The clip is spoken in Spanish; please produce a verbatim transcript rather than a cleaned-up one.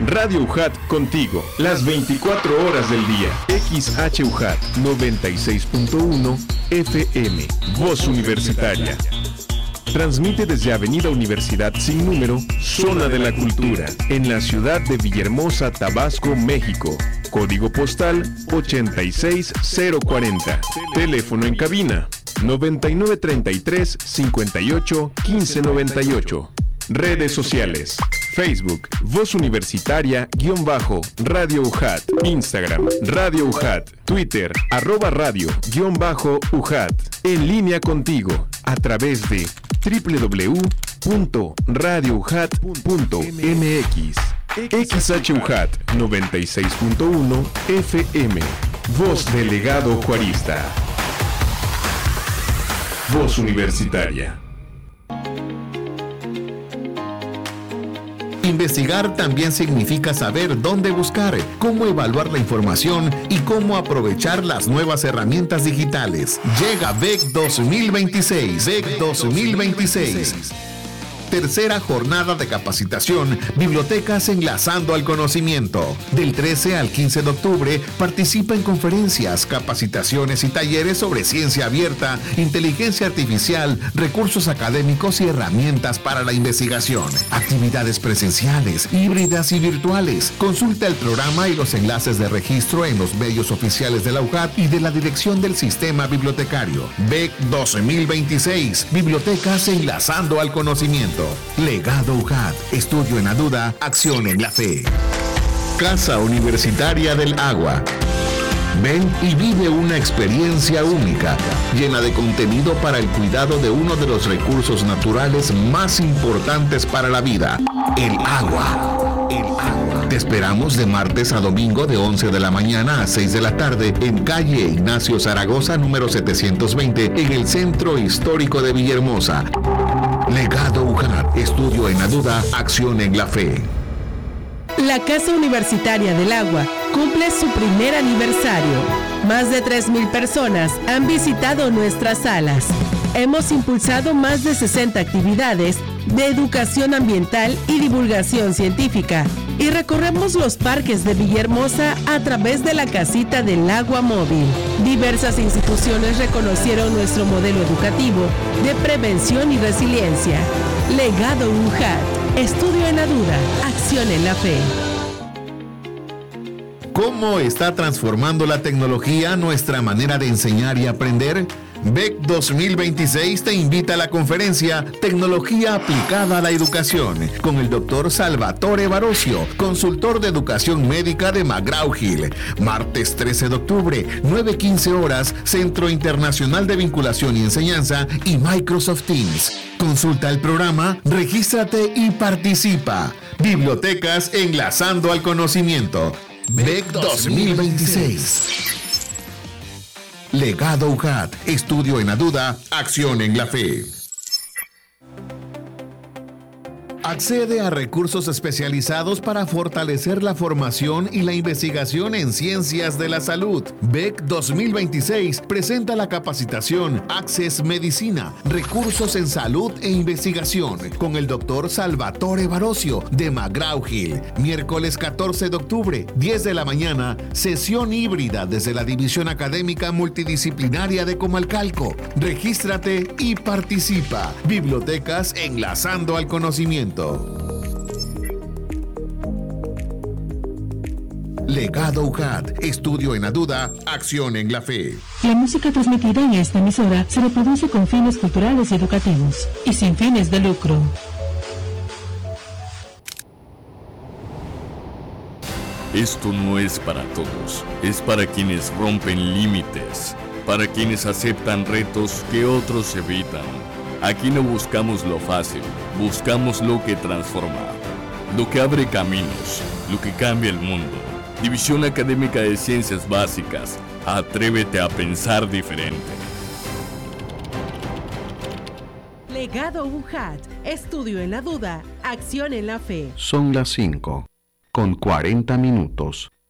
Radio U J A T contigo, las veinticuatro horas del día. X H U J A T noventa y seis punto uno F M, Voz Universitaria. Transmite desde Avenida Universidad sin número, Zona de la Cultura, en la ciudad de Villahermosa, Tabasco, México. Código postal ochenta y seis cero cuarenta. Teléfono en cabina noventa y nueve treinta y tres cincuenta y ocho quince noventa y ocho. Redes sociales: Facebook, Voz Universitaria, guión bajo, Radio U J A T. Instagram, Radio U J A T. Twitter, arroba radio, guión bajo, U J A T. En línea contigo, a través de doble u doble u doble u punto radio u j a t punto m x. X H U J A T noventa y seis punto uno F M. Voz Delegado Juarista. Voz Universitaria. Investigar también significa saber dónde buscar, cómo evaluar la información y cómo aprovechar las nuevas herramientas digitales. Llega B E C dos mil veintiséis. B E C dos mil veintiséis. Tercera jornada de capacitación, Bibliotecas Enlazando al Conocimiento. Del trece al quince de octubre, participa en conferencias, capacitaciones y talleres sobre ciencia abierta, inteligencia artificial, recursos académicos y herramientas para la investigación. Actividades presenciales, híbridas y virtuales. Consulta el programa y los enlaces de registro en los medios oficiales de la U J A T y de la Dirección del Sistema Bibliotecario. B E C dos mil veintiséis, Bibliotecas Enlazando al Conocimiento. Legado U J A T, estudio en la duda, acción en la fe. Casa Universitaria del Agua. Ven y vive una experiencia única, llena de contenido para el cuidado de uno de los recursos naturales más importantes para la vida, el agua. El agua. Te esperamos de martes a domingo de once de la mañana a seis de la tarde en calle Ignacio Zaragoza número setecientos veinte en el Centro Histórico de Villahermosa. Legado U J A T, estudio en la duda, acción en la fe. La Casa Universitaria del Agua cumple su primer aniversario. Más de tres mil personas han visitado nuestras salas. Hemos impulsado más de sesenta actividades de educación ambiental y divulgación científica y recorremos los parques de Villahermosa a través de la Casita del Agua Móvil. Diversas instituciones reconocieron nuestro modelo educativo de prevención y resiliencia. Legado U J A T, estudio en la duda, acción en la fe. ¿Cómo está transformando la tecnología nuestra manera de enseñar y aprender? B E C dos mil veintiséis te invita a la conferencia Tecnología aplicada a la educación con el doctor Salvatore Barocio, consultor de educación médica de McGraw-Hill. Martes trece de octubre, nueve quince horas, Centro Internacional de Vinculación y Enseñanza y Microsoft Teams. Consulta el programa, regístrate y participa. Bibliotecas Enlazando al Conocimiento. B E C dos mil veintiséis. Legado U J A T, estudio en la duda, acción en la fe. Accede a recursos especializados para fortalecer la formación y la investigación en ciencias de la salud. B E C dos mil veintiséis presenta la capacitación Access Medicina, recursos en salud e investigación, con el doctor Salvatore Barocio de McGraw-Hill. Miércoles catorce de octubre, diez de la mañana, sesión híbrida desde la División Académica Multidisciplinaria de Comalcalco. Regístrate y participa. Bibliotecas Enlazando al Conocimiento. Legado U J A T, estudio en la duda, acción en la fe. La música transmitida en esta emisora se reproduce con fines culturales y educativos y sin fines de lucro. Esto no es para todos, es para quienes rompen límites, para quienes aceptan retos que otros evitan. Aquí no buscamos lo fácil, buscamos lo que transforma, lo que abre caminos, lo que cambia el mundo. División Académica de Ciencias Básicas, atrévete a pensar diferente. Legado U J A T, estudio en la duda, acción en la fe. Son las cinco, con cuarenta minutos.